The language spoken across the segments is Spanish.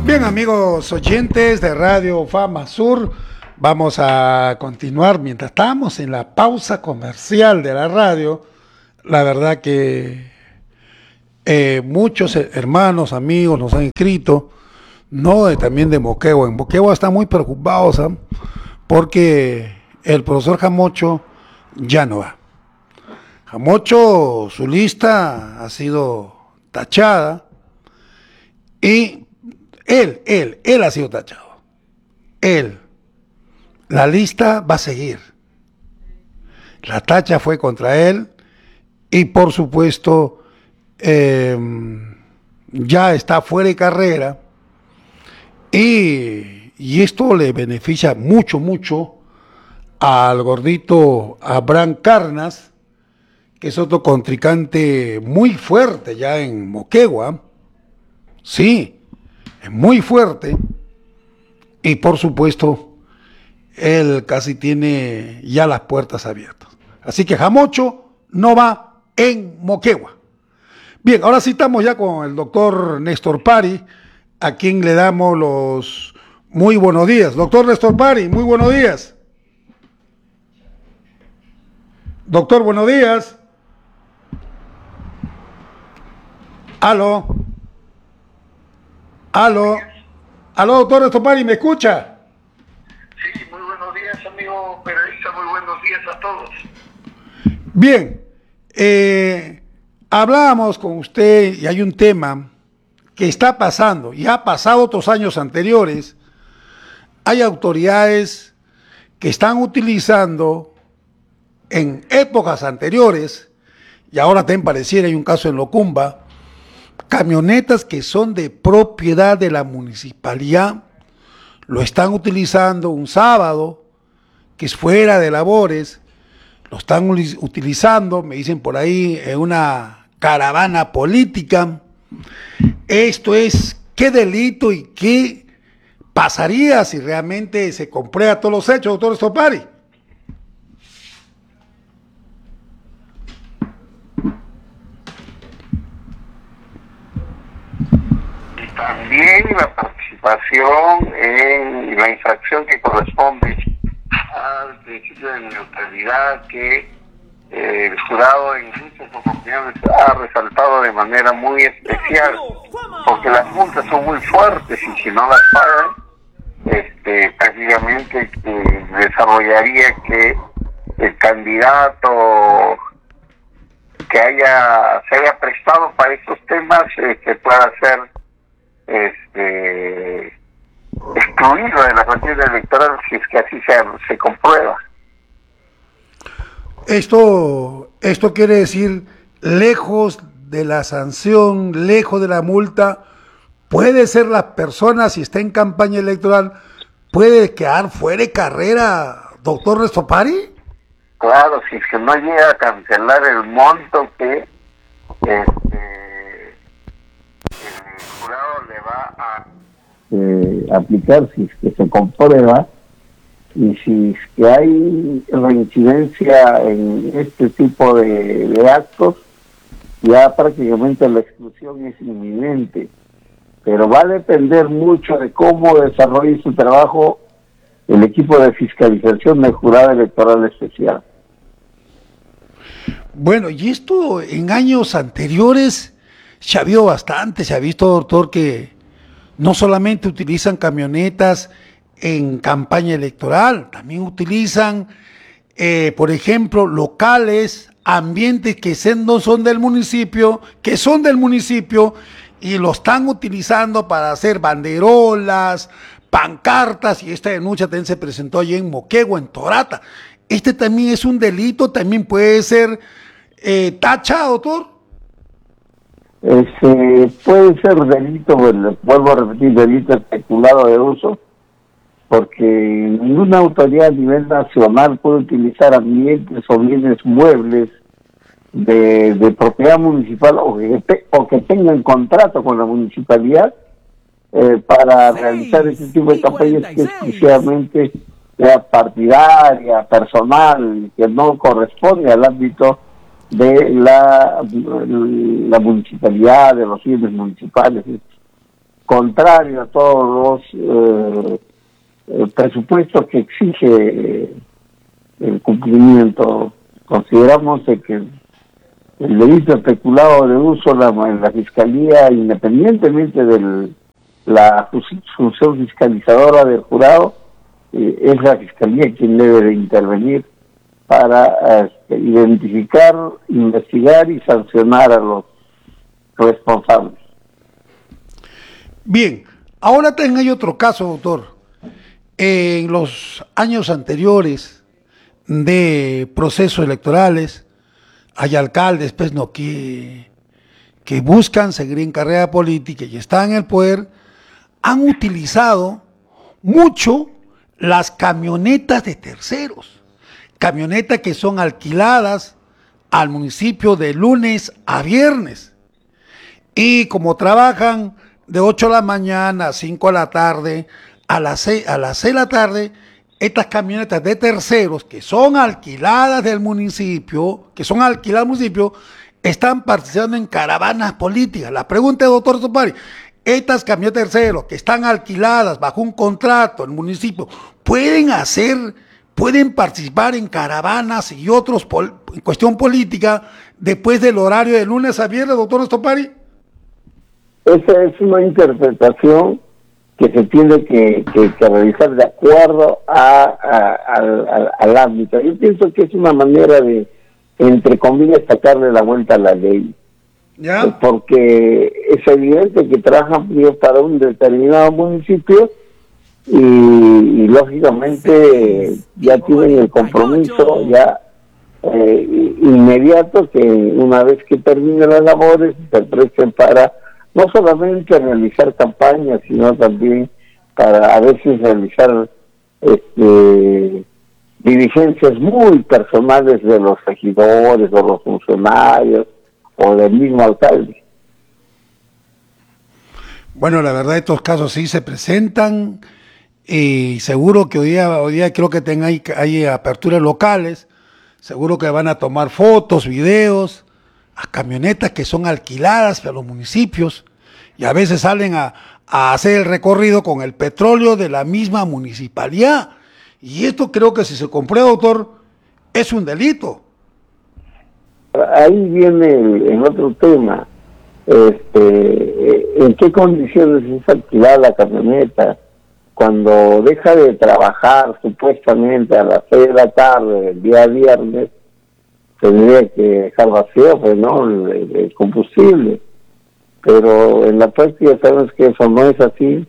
Bien, amigos oyentes de Radio Fama Sur, vamos a continuar. Mientras estamos en la pausa comercial de la radio, la verdad que muchos hermanos, amigos nos han escrito, también de Moquegua. En Moquegua están muy preocupados, ¿eh? Porque el profesor Jamocho ya no va. Jamocho, su lista ha sido tachada y él ha sido tachado. La lista va a seguir. La tacha fue contra él y por supuesto ya está fuera de carrera y esto le beneficia mucho al gordito Abraham Carnas, que es otro contrincante muy fuerte ya en Moquegua. Sí, es muy fuerte y por supuesto él casi tiene ya las puertas abiertas. Así que Jamocho no va en Moquegua. Bien, ahora sí estamos ya con el doctor Néstor Pari, a quien le damos los muy buenos días. Doctor Néstor Pari, muy buenos días. Doctor, buenos días. Aló, doctor Néstor Pari, ¿me escucha? Sí, muy buenos días, amigo periodista, muy buenos días a todos. Bien, hablábamos con usted y hay un tema que está pasando, y ha pasado otros años anteriores. Hay autoridades que están utilizando en épocas anteriores, y ahora también pareciera, hay un caso en Locumba, camionetas que son de propiedad de la municipalidad, lo están utilizando un sábado, que es fuera de labores, lo están utilizando, me dicen por ahí, en una caravana política. Esto es, ¿qué delito y qué pasaría si realmente se comprueba todos los hechos, doctor Estopari? También la participación en la infracción que corresponde al principio de neutralidad que el jurado en muchas oportunidades ha resaltado de manera muy especial, porque las multas son muy fuertes y si no las pagan, prácticamente desarrollaría que el candidato que se haya prestado para estos temas pueda ser excluido de la contienda electoral si es que así se comprueba. Esto quiere decir, lejos de la sanción, lejos de la multa, puede ser las personas, si está en campaña electoral, puede quedar fuera de carrera, doctor Restopari. Claro, si es que no llega a cancelar el monto que el jurado le va a aplicar si es que se comprueba, y si es que hay reincidencia en este tipo de actos, ya prácticamente la exclusión es inminente. Pero va a depender mucho de cómo desarrolle su trabajo el equipo de fiscalización del Jurado Electoral Especial. Bueno, y esto en años anteriores se ha habido bastante, se ha visto, doctor, que no solamente utilizan camionetas en campaña electoral, también utilizan, por ejemplo, locales, ambientes que no son del municipio, y lo están utilizando para hacer banderolas, pancartas, y esta denuncia también se presentó allí en Moquegua, en Torata. Este también es un delito, también puede ser tachado, doctor. Puede ser delito, vuelvo a repetir, delito especulado de uso, porque ninguna autoridad a nivel nacional puede utilizar ambientes o bienes muebles de propiedad municipal o que tengan contrato con la municipalidad para realizar ese tipo de campañas que exclusivamente sea partidaria, personal, que no corresponde al ámbito de la municipalidad, de los bienes municipales. contrario a todos los presupuestos que exige el cumplimiento. Consideramos de que el delito especulado de uso en la Fiscalía, independientemente de la función fiscalizadora del jurado, es la Fiscalía quien debe de intervenir para identificar, investigar y sancionar a los responsables. Bien, ahora hay otro caso, doctor. En los años anteriores de procesos electorales, hay alcaldes pues, no, que buscan seguir en carrera política y están en el poder, han utilizado mucho las camionetas de terceros, camionetas que son alquiladas al municipio de lunes a viernes, y como trabajan de 8 de la mañana a 5 de la tarde, a las 6 de la tarde, estas camionetas de terceros que son alquiladas del municipio, están participando en caravanas políticas. La pregunta es, doctor Topari, estas camionetas de terceros que están alquiladas bajo un contrato en el municipio, ¿pueden participar en caravanas y otros en cuestión política después del horario de lunes a viernes, doctor Estopari? Esa es una interpretación que se tiene que realizar de acuerdo al ámbito. Yo pienso que es una manera de, entre comillas, sacarle la vuelta a la ley. ¿Ya? Porque es evidente que trabajan para un determinado municipio y lógicamente ya tienen el compromiso inmediato que una vez que terminen las labores se presten para no solamente realizar campañas, sino también para a veces realizar diligencias muy personales de los regidores o los funcionarios o del mismo alcalde. Bueno, la verdad estos casos sí se presentan y seguro que hoy día creo que hay aperturas locales, seguro que van a tomar fotos, videos a camionetas que son alquiladas a los municipios y a veces salen a hacer el recorrido con el petróleo de la misma municipalidad. Y esto creo que si se comprueba, doctor, es un delito. Ahí viene el otro tema. ¿En qué condiciones es alquilada la camioneta? Cuando deja de trabajar supuestamente a las 6 de la tarde el día viernes, tendría que dejar vacío, pues, ¿no? el combustible. Pero en la práctica sabemos que eso no es así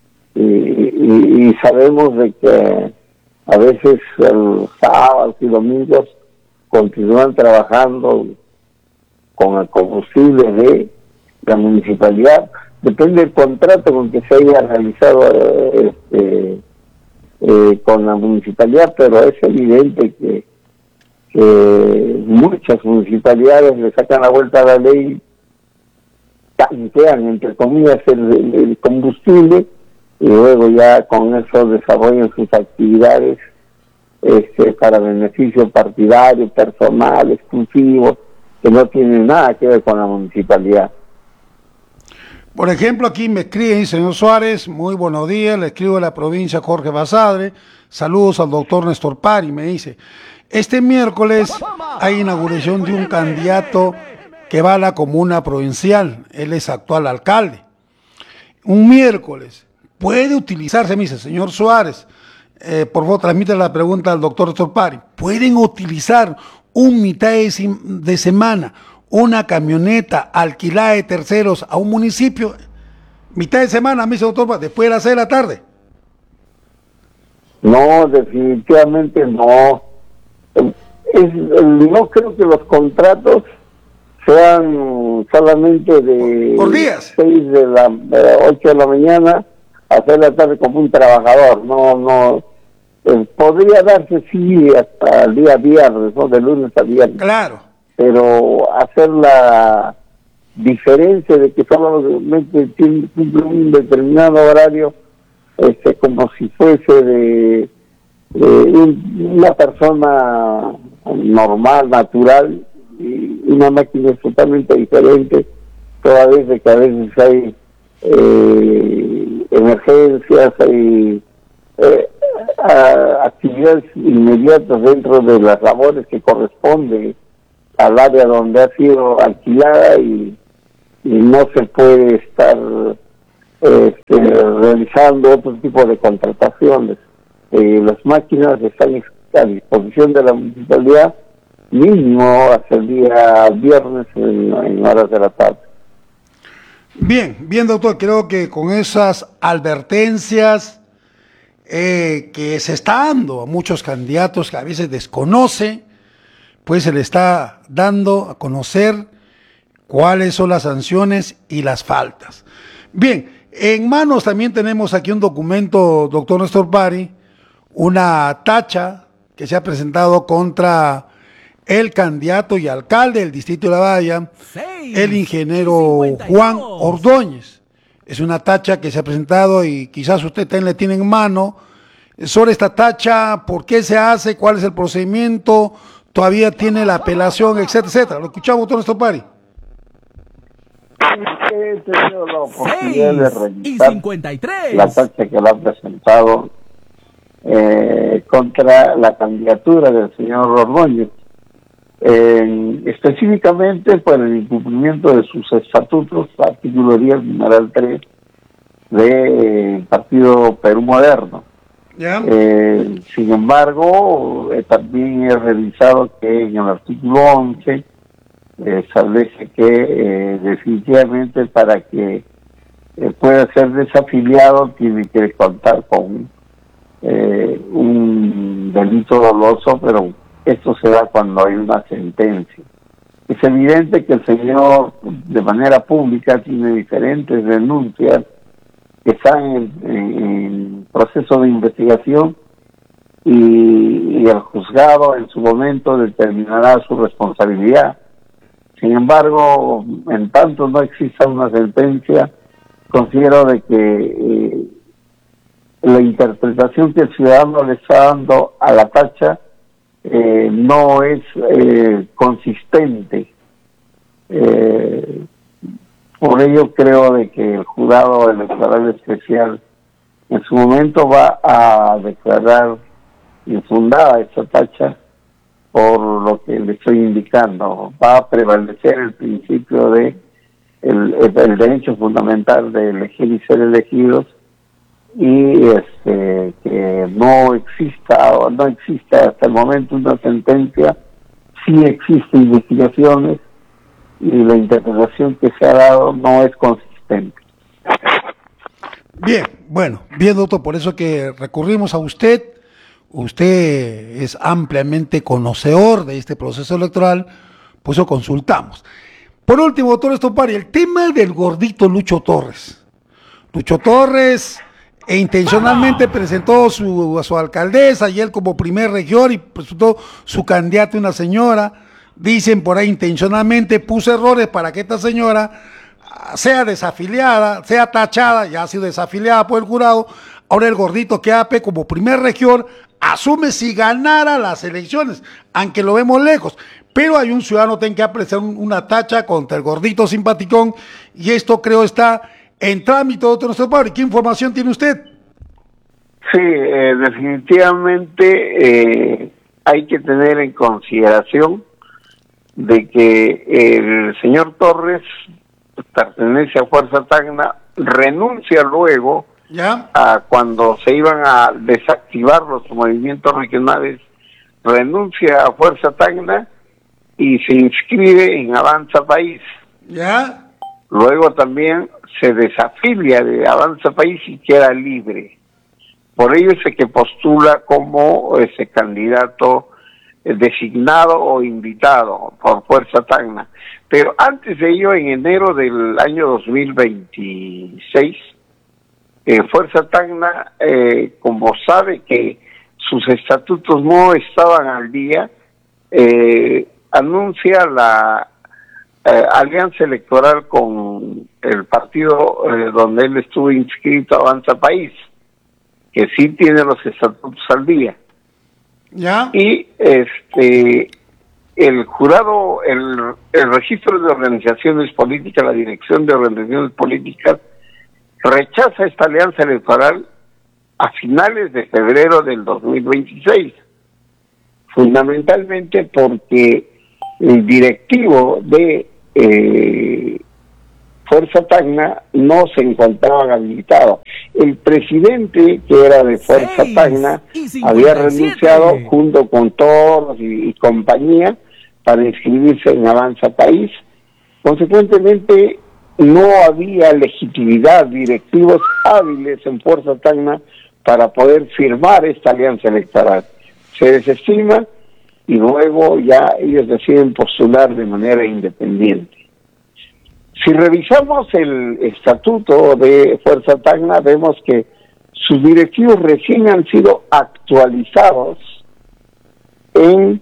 y sabemos de que a veces los sábados y domingos continúan trabajando con el combustible de la municipalidad. Depende del contrato con que se haya realizado con la municipalidad, pero es evidente que muchas municipalidades le sacan la vuelta a la ley, tanquean entre comillas el combustible y luego ya con eso desarrollan sus actividades para beneficio partidario, personal, exclusivo, que no tienen nada que ver con la municipalidad. Por ejemplo, aquí me escribe, señor Suárez, muy buenos días, le escribo de la provincia Jorge Basadre, saludos al doctor Néstor Pari, me dice, este miércoles hay inauguración de un candidato que va a la comuna provincial, él es actual alcalde. Un miércoles, puede utilizarse, me dice, señor Suárez, por favor transmite la pregunta al doctor Néstor Pari, ¿pueden utilizar un mitad de semana una camioneta alquilada de terceros a un municipio, mitad de semana, me dice el doctor, después de las 6 de la tarde? No, definitivamente no. No creo que los contratos sean solamente de por días, 8 de la mañana a 6 de la tarde como un trabajador. No, podría darse sí hasta el día viernes, ¿no? De lunes a viernes. Claro. Pero hacer la diferencia de que solamente cumple un determinado horario, como si fuese de una persona normal, natural, y una máquina es totalmente diferente, toda vez de que a veces hay emergencias, hay actividades inmediatas dentro de las labores que corresponden al área donde ha sido alquilada y no se puede estar realizando otro tipo de contrataciones. Las máquinas están a disposición de la municipalidad mínimo hasta el día viernes en horas de la tarde. Bien, doctor, creo que con esas advertencias que se está dando a muchos candidatos que a veces desconoce, pues se le está dando a conocer cuáles son las sanciones y las faltas. Bien, en manos también tenemos aquí un documento, doctor Néstor Pari, una tacha que se ha presentado contra el candidato y alcalde del distrito de La Valla, el ingeniero Juan Ordóñez. Es una tacha que se ha presentado y quizás usted también le tiene en mano. Sobre esta tacha, ¿por qué se hace? ¿Cuál es el procedimiento? ¿Todavía tiene la apelación, etcétera, etcétera? Lo escuchamos, doctor Néstor Pari. He tenido la oportunidad de revisar la tacha que le ha presentado contra la candidatura del señor Ordóñez, específicamente por el incumplimiento de sus estatutos, artículo 10, numeral 3 del Partido Perú Moderno. ¿Ya? Sin embargo, también he revisado que en el artículo 11 establece que definitivamente para que pueda ser desafiliado tiene que contar con un delito doloso, pero esto se da cuando hay una sentencia. Es evidente que el señor de manera pública tiene diferentes denuncias que están en proceso de investigación y el juzgado en su momento determinará su responsabilidad. Sin embargo, en tanto no exista una sentencia, considero de que la interpretación que el ciudadano le está dando a la tacha no es consistente. Por ello creo de que el jurado electoral especial en su momento va a declarar infundada esta tacha por lo que le estoy indicando. Va a prevalecer el principio de el derecho fundamental de elegir y ser elegidos, y que no existe hasta el momento una sentencia. Sí existen investigaciones y la interpretación que se ha dado no es consistente. Bien, doctor, por eso que recurrimos a usted. Usted es ampliamente conocedor de este proceso electoral, por eso consultamos. Por último, doctor Néstor Pari, el tema del gordito Lucho Torres. Lucho Torres intencionalmente presentó a su alcaldesa y él como primer regidor y presentó su candidata una señora. Dicen por ahí intencionalmente puso errores para que esta señora sea desafiliada, sea tachada, ya ha sido desafiliada por el jurado. Ahora el gordito que AP como primer regidor asume si ganara las elecciones, aunque lo vemos lejos. Pero hay un ciudadano que tiene que apreciar una tacha contra el gordito simpaticón, y esto creo está en trámite, doctor Néstor Pari. ¿Qué información tiene usted? Sí, definitivamente hay que tener en consideración de que el señor Torres pertenece a Fuerza Tacna, renuncia luego a cuando se iban a desactivar los movimientos regionales, renuncia a Fuerza Tacna y se inscribe en Avanza País. Luego también se desafilia de Avanza País y queda libre. Por ello es que postula como ese candidato designado o invitado por Fuerza Tacna. Pero antes de ello, en enero del año 2026, Fuerza Tacna, como sabe que sus estatutos no estaban al día, anuncia la alianza electoral con el partido donde él estuvo inscrito, Avanza País, que sí tiene los estatutos al día. Y el jurado, el registro de organizaciones políticas, la dirección de organizaciones políticas, rechaza esta alianza electoral a finales de febrero del 2026, fundamentalmente porque el directivo de Fuerza Tacna no se encontraban habilitados. El presidente, que era de Fuerza Tacna, había renunciado junto con todos y compañía para inscribirse en Avanza País. Consecuentemente, no había legitimidad, directivos hábiles en Fuerza Tacna para poder firmar esta alianza electoral. Se desestima y luego ya ellos deciden postular de manera independiente. Si revisamos el estatuto de Fuerza Tacna, vemos que sus directivos recién han sido actualizados en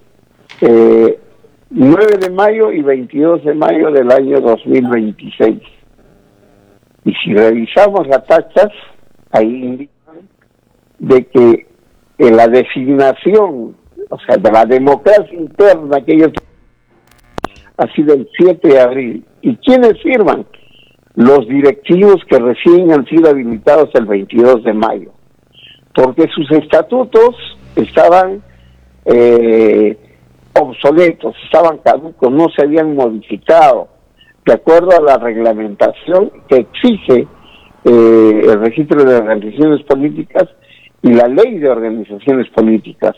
9 de mayo y 22 de mayo del año 2026. Y si revisamos las tachas, ahí indican de que en la designación, o sea, de la democracia interna que ellos ha sido el 7 de abril. ¿Y quiénes firman? Los directivos que recién han sido habilitados el 22 de mayo. Porque sus estatutos estaban obsoletos, estaban caducos, no se habían modificado de acuerdo a la reglamentación que exige el registro de organizaciones políticas y la ley de organizaciones políticas.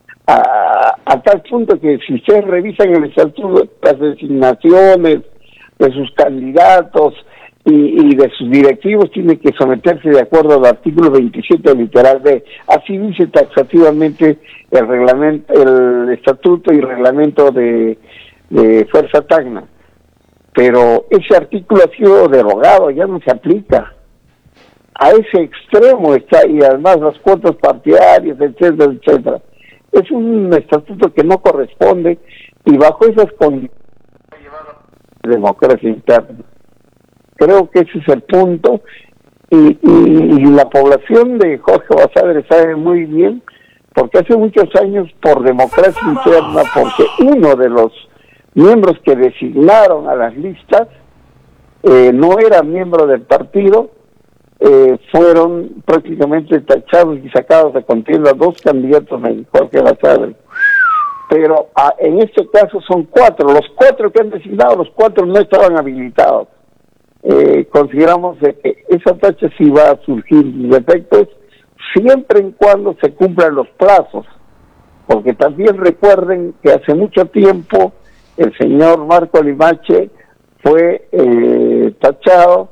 A tal punto que si ustedes revisan el estatuto, las designaciones de sus candidatos y de sus directivos tienen que someterse de acuerdo al artículo 27 literal B. Así dice taxativamente el reglamento, el estatuto y reglamento de Fuerza Tacna. Pero ese artículo ha sido derogado, ya no se aplica. A ese extremo está, y además las cuotas partidarias, etcétera, etcétera. Es un estatuto que no corresponde y bajo esas condiciones de democracia interna. Creo que ese es el punto y la población de Jorge Basadre sabe muy bien, porque hace muchos años por democracia interna, porque uno de los miembros que designaron a las listas no era miembro del partido, fueron prácticamente tachados y sacados de contienda 2 candidatos de Jorge Basadre. Pero en este caso son 4, los 4 que han designado, los 4 no estaban habilitados. Consideramos que esa tacha sí va a surgir defectos siempre en cuando se cumplan los plazos, porque también recuerden que hace mucho tiempo el señor Marco Limache fue tachado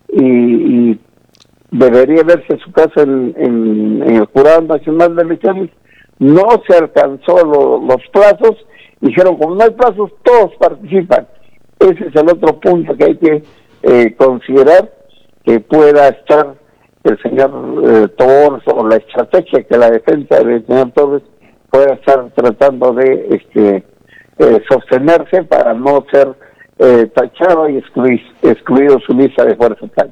y debería verse su caso en el Jurado Nacional de Elecciones. No se alcanzó los plazos, dijeron como no hay plazos todos participan. Ese es el otro punto que hay que considerar, que pueda estar el señor Torres, o la estrategia que la defensa del señor Torres pueda estar tratando de sostenerse para no ser tachado y excluido su lista de Fuerza Tacna.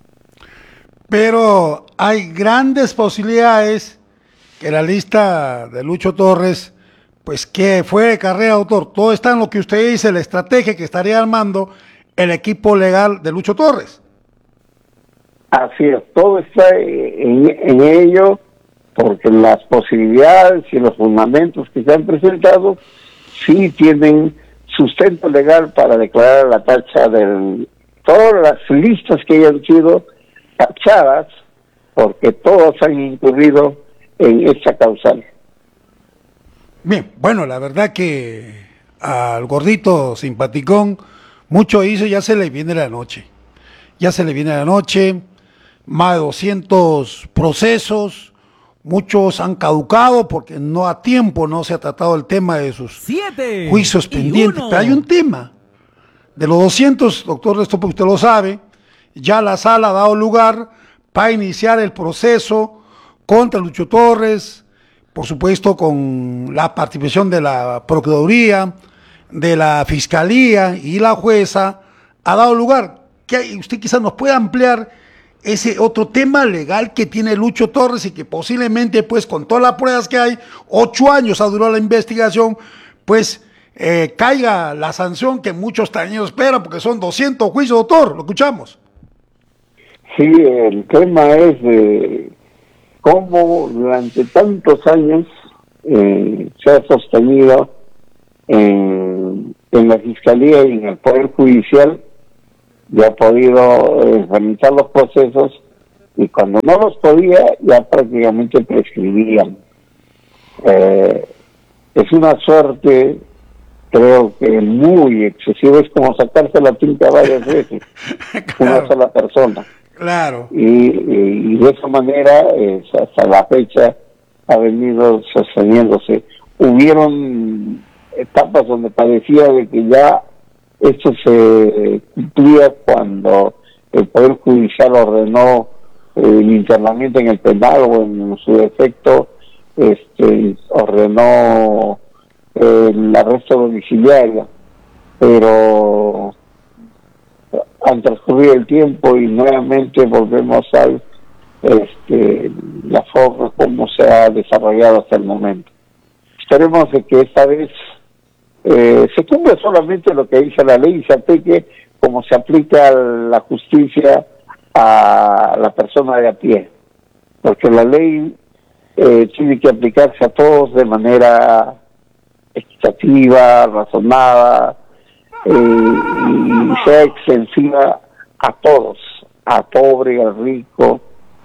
Pero hay grandes posibilidades que la lista de Lucho Torres, pues que fue de carrera de autor, todo está en lo que usted dice, la estrategia que estaría armando el equipo legal de Lucho Torres. Así es, todo está en ello, porque las posibilidades y los fundamentos que se han presentado sí tienen sustento legal para declarar la tacha de todas las listas que hayan sido tachadas, porque todos han incurrido en esta causal. Bien, bueno, la verdad que al gordito simpaticón mucho hizo, ya se le viene la noche. Ya se le viene la noche, más de 200 procesos, muchos han caducado porque no a tiempo no se ha tratado el tema de sus juicios pendientes. Pero hay un tema, de los 200, doctor, esto porque usted lo sabe, ya la sala ha dado lugar para iniciar el proceso contra Lucho Torres, por supuesto con la participación de la Procuraduría, de la Fiscalía y la jueza, ha dado lugar. Que usted quizás nos pueda ampliar ese otro tema legal que tiene Lucho Torres y que posiblemente, pues con todas las pruebas que hay, 8 años ha durado la investigación, pues caiga la sanción que muchos tañeros esperan, porque son 200 juicios, doctor, lo escuchamos. Sí, el tema es cómo durante tantos años se ha sostenido en la Fiscalía y en el Poder Judicial, ya ha podido realizar los procesos, y cuando no los podía ya prácticamente prescribían. Es una suerte, creo que muy excesiva, es como sacarse la tinta varias veces, Claro. una sola persona. Claro. Y de esa manera, hasta la fecha, ha venido sosteniéndose. Hubieron etapas donde parecía de que ya esto se cumplía cuando el Poder Judicial ordenó el internamiento en el penal, o en su defecto ordenó el arresto domiciliario, pero al transcurrir el tiempo y nuevamente volvemos a la forma como se ha desarrollado hasta el momento. Esperemos de que esta vez se cumpla solamente lo que dice la ley y se aplique como se aplica la justicia a la persona de a pie, porque la ley tiene que aplicarse a todos de manera equitativa, razonada, y sea extensiva a todos, al pobre, al rico,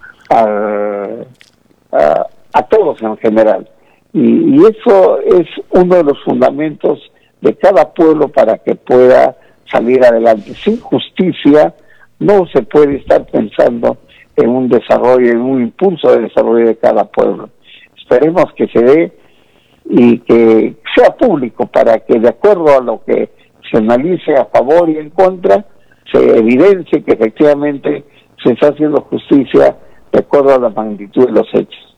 a todos en general. Y eso es uno de los fundamentos de cada pueblo para que pueda salir adelante. Sin justicia no se puede estar pensando en un desarrollo, en un impulso de desarrollo de cada pueblo. Esperemos que se dé y que sea público, para que de acuerdo a lo que se analice a favor y en contra, se evidencie que efectivamente se está haciendo justicia de acuerdo a la magnitud de los hechos.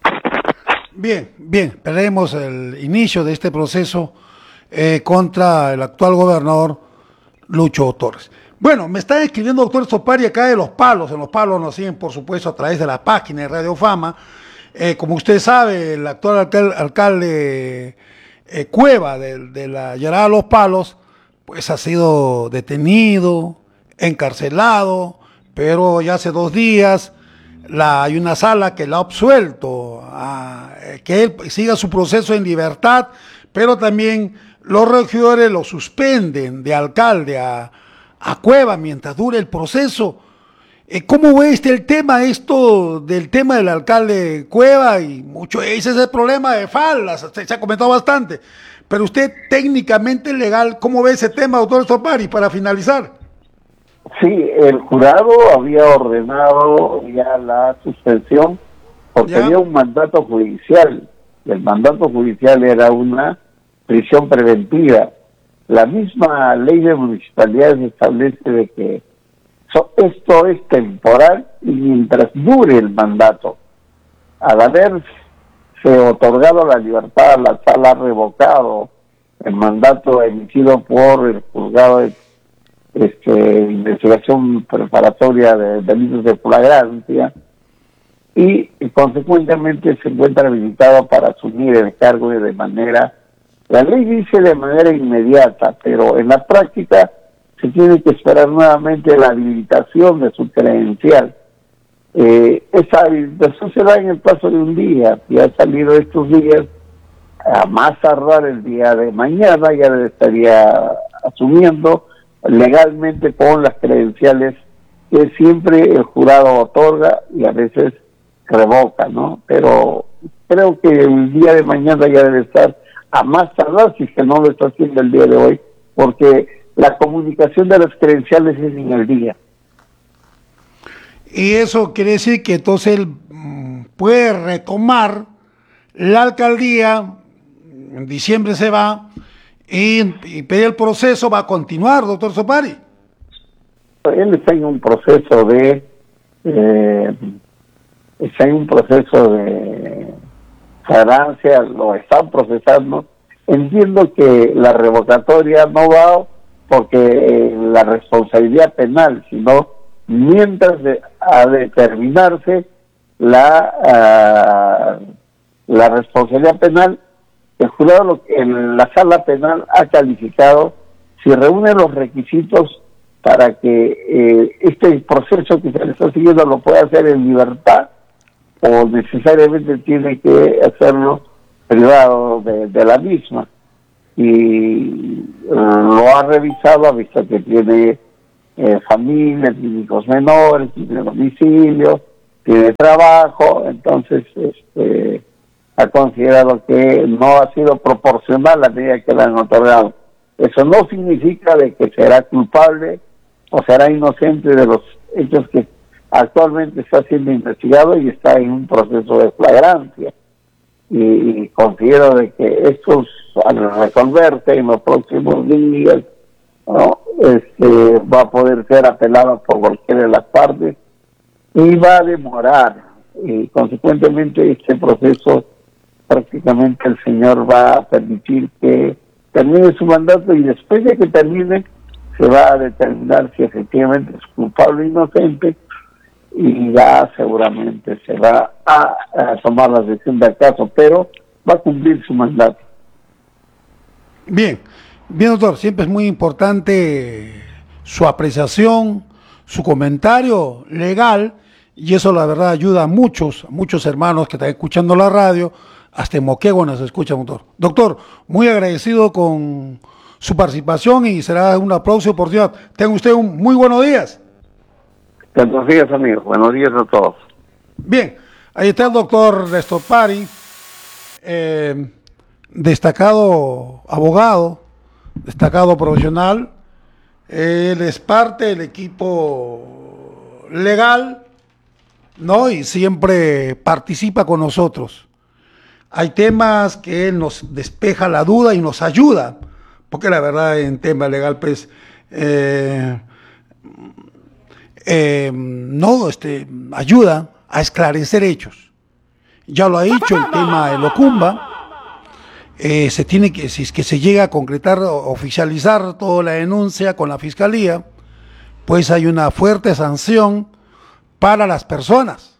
Bien, esperemos el inicio de este proceso contra el actual gobernador Lucho Torres. Bueno, me está escribiendo doctor Sopari acá de Los Palos. En Los Palos nos siguen, por supuesto, a través de la página de Radio Fama. Como usted sabe, el actual alcalde Cueva de la Llanada Los Palos, pues ha sido detenido, encarcelado, pero ya hace 2 días hay una sala que la ha absuelto a que él siga su proceso en libertad, pero también los regidores lo suspenden de alcalde a Cueva mientras dure el proceso. ¿Cómo ve el tema del alcalde Cueva? Y mucho, ese es el problema de Faldas, se ha comentado bastante. Pero usted, técnicamente legal, ¿cómo ve ese tema, doctor Sopari, para finalizar? Sí, el jurado había ordenado ya la suspensión porque había un mandato judicial. El mandato judicial era una prisión preventiva. La misma ley de municipalidades establece de que esto es temporal y mientras dure el mandato. Al haberse otorgado la libertad, la sala ha revocado el mandato emitido por el juzgado de investigación preparatoria de delitos de flagrancia, y consecuentemente se encuentra habilitado para asumir el cargo de manera, la ley dice de manera inmediata, pero en la práctica se tiene que esperar nuevamente la habilitación de su credencial. Esa habilitación se da en el plazo de un día, y ha salido estos días, a más tardar el día de mañana ya le estaría asumiendo legalmente con las credenciales que siempre el jurado otorga y a veces revoca, ¿no? Pero creo que el día de mañana ya debe estar a más tardar, si es que no lo está haciendo el día de hoy, porque la comunicación de las credenciales es en el día. Y eso quiere decir que entonces él puede retomar la alcaldía, en diciembre se va, y pedir el proceso, va a continuar, doctor Sopari. Él está en un proceso de flagrancia, lo están procesando. Entiendo que la revocatoria no va porque la responsabilidad penal, sino mientras a determinarse la responsabilidad penal, el jurado en la sala penal ha calificado, si reúne los requisitos para que este proceso que se le está siguiendo lo pueda hacer en libertad, o necesariamente tiene que hacerlo privado de la misma. Y lo ha revisado, ha visto que tiene familia, tiene hijos menores, tiene domicilio, tiene trabajo, entonces ha considerado que no ha sido proporcional la medida que le han otorgado. Eso no significa de que será culpable o será inocente de los hechos que actualmente está siendo investigado y está en un proceso de flagrancia. Y considero de que esto, al resolverse en los próximos días, ¿no? Va a poder ser apelado por cualquiera de las partes y va a demorar, y consecuentemente este proceso prácticamente el señor va a permitir que termine su mandato, y después de que termine se va a determinar si efectivamente es culpable o inocente, y ya seguramente se va a tomar la decisión del caso, pero va a cumplir su mandato. Bien, bien, doctor, siempre es muy importante su apreciación, su comentario legal, y eso la verdad ayuda a muchos hermanos que están escuchando la radio, hasta en Moquegua nos escucha, doctor. Doctor, muy agradecido con su participación y será una próxima oportunidad. Tenga usted un muy buenos días. Buenos días, amigos. Buenos días a todos. Bien, ahí está el doctor Néstor Pari, destacado abogado, destacado profesional. Él es parte del equipo legal, ¿no? Y siempre participa con nosotros. Hay temas que él nos despeja la duda y nos ayuda, porque la verdad en tema legal, pues, no ayuda a esclarecer hechos. Ya lo ha dicho el tema de Locumba. Se tiene que, si es que se llega a concretar, oficializar toda la denuncia con la fiscalía, pues hay una fuerte sanción para las personas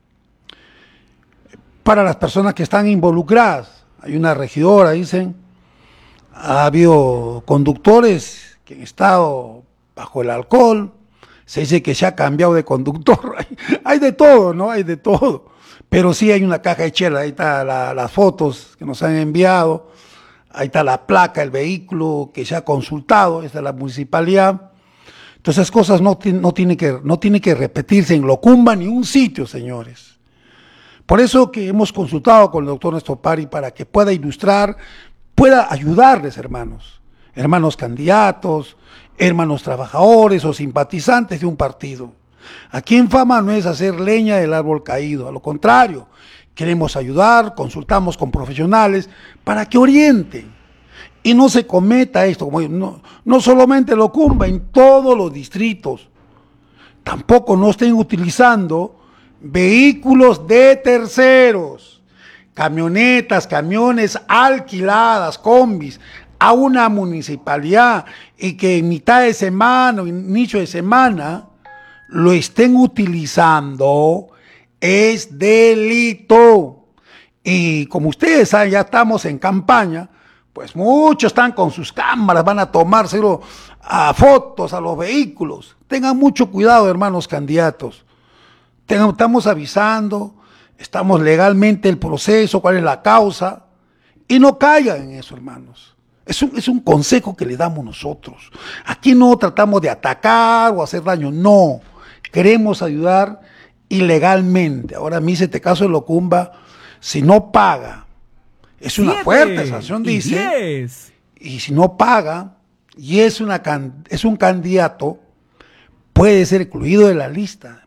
que están involucradas. Hay una regidora, dicen, ha habido conductores que han estado bajo el alcohol, se dice que se ha cambiado de conductor, hay de todo, ¿no? Hay de todo, pero sí hay una caja de chela, ahí está las fotos que nos han enviado, ahí está la placa, el vehículo que se ha consultado, esta es la municipalidad. Entonces esas cosas no tienen que repetirse en Locumba ni un sitio, señores. Por eso que hemos consultado con el doctor Néstor Pari para que pueda ilustrar, pueda ayudarles, hermanos candidatos, hermanos trabajadores o simpatizantes de un partido. Aquí en Fama no es hacer leña del árbol caído, a lo contrario, queremos ayudar, consultamos con profesionales para que orienten y no se cometa esto, como no solamente Locumba, en todos los distritos. Tampoco no estén utilizando vehículos de terceros, camionetas, camiones alquiladas, combis, a una municipalidad, y que en mitad de semana o inicio de semana lo estén utilizando, es delito. Y como ustedes saben, ya estamos en campaña, pues muchos están con sus cámaras, van a tomárselo a fotos a los vehículos. Tengan mucho cuidado, hermanos candidatos. Estamos avisando, estamos legalmente el proceso, cuál es la causa, y no caigan en eso, hermanos. Es un consejo que le damos nosotros. Aquí no tratamos de atacar o hacer daño, no. Queremos ayudar ilegalmente. Ahora, me dice este caso de Locumba, si no paga, es una fuerte sanción, dice, y si no paga, y es un candidato, puede ser excluido de la lista.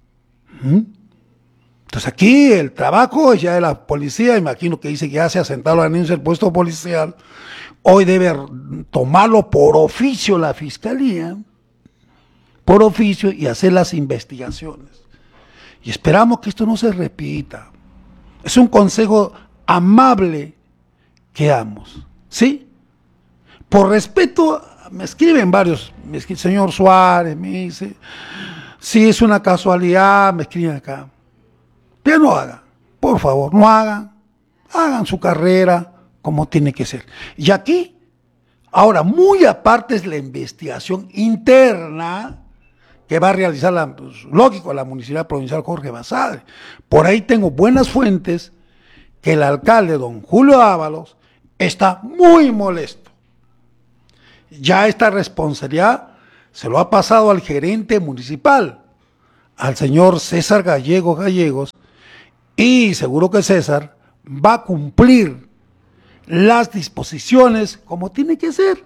Entonces aquí el trabajo es ya de la policía, imagino que dice que ya se ha sentado la denuncia del puesto policial, hoy debe tomarlo por oficio la fiscalía, por oficio, y hacer las investigaciones. Y esperamos que esto no se repita. Es un consejo amable que damos, ¿sí? Por respeto, me escriben varios, señor Suárez, me dice, si es una casualidad, me escriben acá. Pero no hagan, por favor, no hagan su carrera como tiene que ser. Y aquí Ahora, muy aparte es la investigación interna que va a realizar, pues, lógico, la Municipalidad Provincial Jorge Basadre. Por ahí tengo buenas fuentes que el alcalde, don Julio Ábalos, está muy molesto. Ya esta responsabilidad se lo ha pasado al gerente municipal, al señor César Gallegos, y seguro que César va a cumplir las disposiciones como tiene que ser.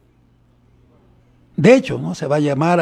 De hecho, ¿no? Se va a llamar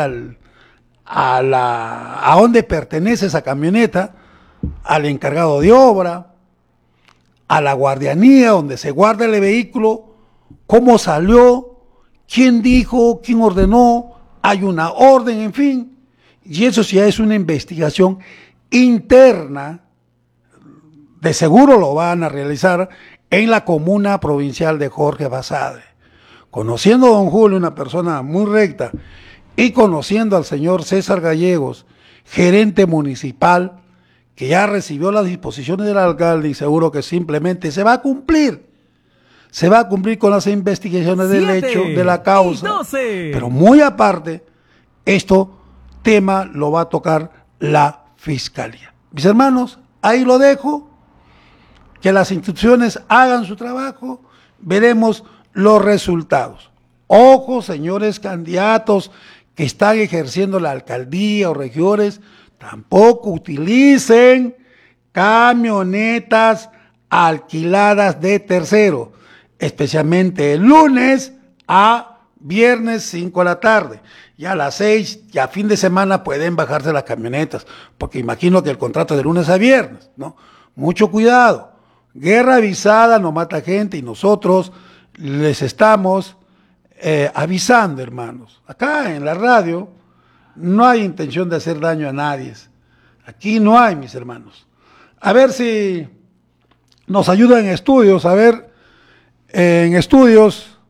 a dónde pertenece esa camioneta, al encargado de obra, a la guardianía donde se guarda el vehículo, cómo salió, quién dijo, quién ordenó, hay una orden, en fin. Y eso ya es una investigación interna, de seguro lo van a realizar en la comuna provincial de Jorge Basadre. Conociendo a don Julio, una persona muy recta, y conociendo al señor César Gallegos, gerente municipal, que ya recibió las disposiciones del alcalde y seguro que simplemente se va a cumplir con las investigaciones del hecho, de la causa. Pero muy aparte, esto tema lo va a tocar la fiscalía. Mis hermanos, ahí lo dejo. Que las instituciones hagan su trabajo, veremos los resultados. Ojo, señores candidatos que están ejerciendo la alcaldía o regidores, tampoco utilicen camionetas alquiladas de tercero, especialmente el lunes a viernes 5 de la tarde. Ya a las 6, ya fin de semana pueden bajarse las camionetas, porque imagino que el contrato es de lunes a viernes, ¿no? Mucho cuidado. Guerra avisada no mata gente y nosotros les estamos avisando, hermanos. Acá en la radio no hay intención de hacer daño a nadie. Aquí no hay, mis hermanos. A ver si nos ayudan en estudios, a ver, en estudios.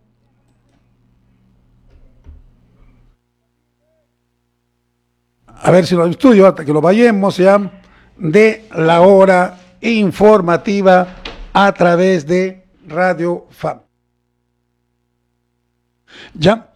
A ver si los estudios, hasta que lo vayamos ya, de la hora informativa a través de Radio FAM. Ya,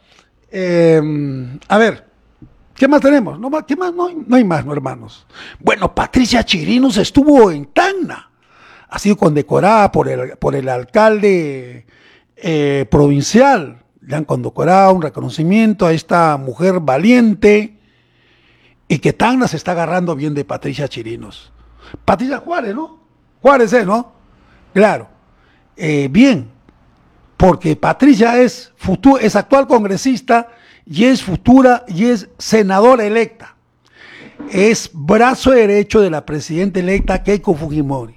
a ver, ¿qué más tenemos? No, ¿qué más? No hay más, no, hermanos. Bueno, Patricia Chirinos estuvo en Tacna, ha sido condecorada por el alcalde provincial. Le han condecorado un reconocimiento a esta mujer valiente y que Tacna se está agarrando bien de Patricia Chirinos. Patricia Juárez, ¿no? Juárez, ¿no? Claro. Bien, porque Patricia es actual congresista y es futura y es senadora electa. Es brazo derecho de la presidenta electa Keiko Fujimori.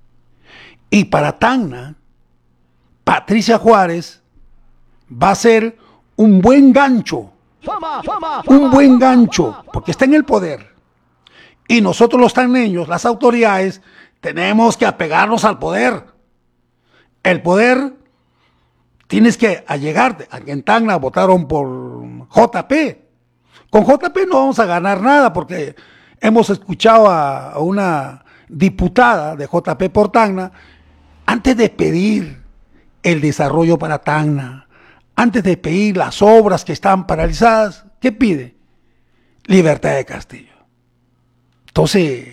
Y para Tacna, Patricia Juárez va a ser un buen gancho. Un buen gancho, porque está en el poder. Y nosotros los tacneños, las autoridades, tenemos que apegarnos al poder. El poder, tienes que allegarte. Aquí en Tacna votaron por JP. Con JP no vamos a ganar nada porque hemos escuchado a una diputada de JP por Tacna, antes de pedir el desarrollo para Tacna, antes de pedir las obras que están paralizadas, ¿qué pide? Libertad de Castillo. Entonces,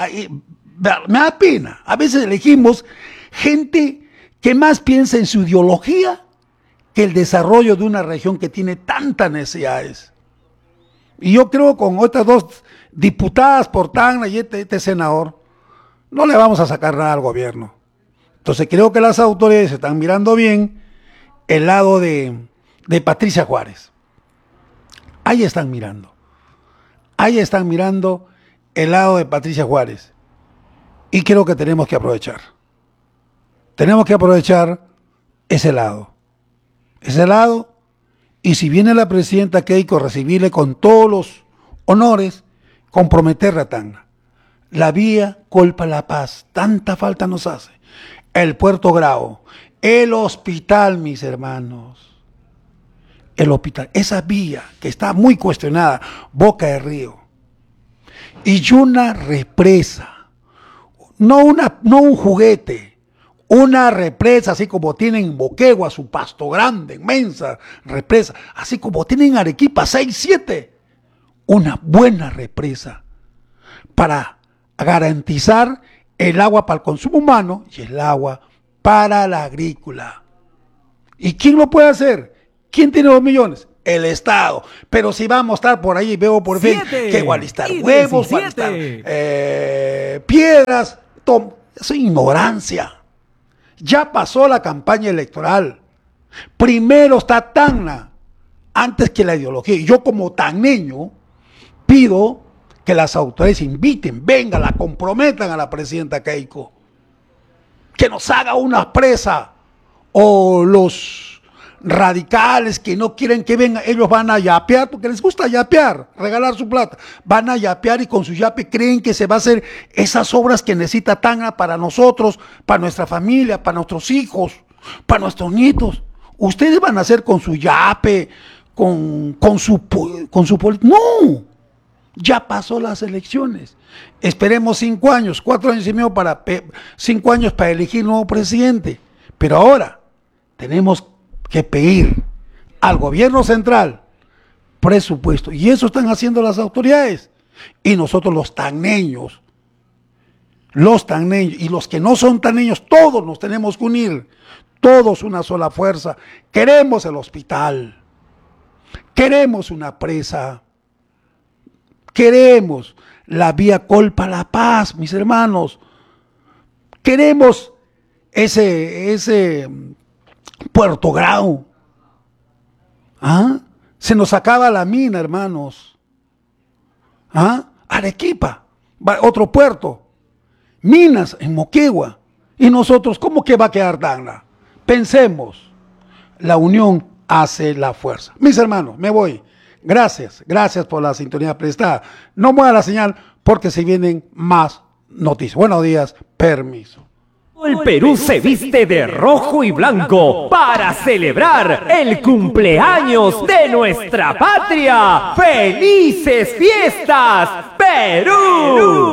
me da pena. A veces elegimos gente que más piensa en su ideología que el desarrollo de una región que tiene tantas necesidades. Y yo creo que con otras dos diputadas por Tacna y este senador, no le vamos a sacar nada al gobierno. Entonces creo que las autoridades están mirando bien el lado de Patricia Juárez. Ahí están mirando. Ahí están mirando el lado de Patricia Juárez. Y creo que tenemos que aprovechar. Tenemos que aprovechar ese lado. Ese lado. Y si viene la presidenta Keiko, recibirle con todos los honores, comprometerla a Tacna. La vía Colpa La Paz, tanta falta nos hace. El Puerto Grau, el hospital, mis hermanos. El hospital, esa vía que está muy cuestionada, Boca de Río. Y una represa, no un juguete, una represa, así como tienen en Moquegua, su Pasto Grande, inmensa represa, así como tienen en Arequipa 6, 7, una buena represa para garantizar el agua para el consumo humano y el agua para la agrícola. ¿Y quién lo puede hacer? ¿Quién tiene los millones? El Estado. Pero si vamos a estar por ahí, veo por fin que igual estar huevos, igual estar piedras, eso es ignorancia. Ya pasó la campaña electoral. Primero está Tacna, antes que la ideología. Y yo como tacneño pido que las autoridades inviten, vengan, la comprometan a la presidenta Keiko, que nos haga una presa, o los radicales que no quieren que vengan, ellos van a yapear, porque les gusta yapear, regalar su plata, van a yapear y con su yape creen que se va a hacer esas obras que necesita Tacna para nosotros, para nuestra familia, para nuestros hijos, para nuestros nietos. Ustedes van a hacer con su yape, con su política. No, ya pasó las elecciones. Esperemos 5 años, 4 años y medio 5 años para elegir nuevo presidente. Pero ahora tenemos que pedir al gobierno central presupuesto. Y eso están haciendo las autoridades. Y nosotros los tacneños y los que no son tacneños, todos nos tenemos que unir. Todos una sola fuerza. Queremos el hospital. Queremos una presa. Queremos la vía Colpa La Paz, mis hermanos. Queremos ese Puerto Grau. ¿Ah? Se nos acaba la mina, hermanos. ¿Ah? Arequipa, otro puerto. Minas en Moquegua. Y nosotros, ¿cómo que va a quedar Tacna? Pensemos. La unión hace la fuerza. Mis hermanos, me voy. Gracias por la sintonía prestada. No mueva la señal porque se vienen más noticias. Buenos días, permiso. El Perú se viste de rojo y blanco para celebrar el cumpleaños de nuestra patria. ¡Felices fiestas, Perú!